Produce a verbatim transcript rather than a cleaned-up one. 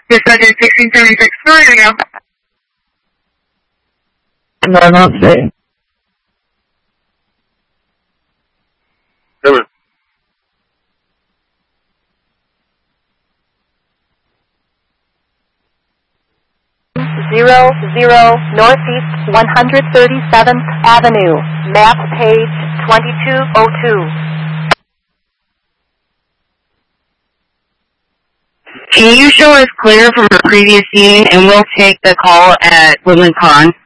This subject sixteen seventy-six, where do you go? No, I'm not saying. Come on. Zero zero Northeast one hundred thirty-seventh Avenue, map page twenty-two oh two. Can you show us clear from a previous scene, and we'll take the call at Woodland Pond?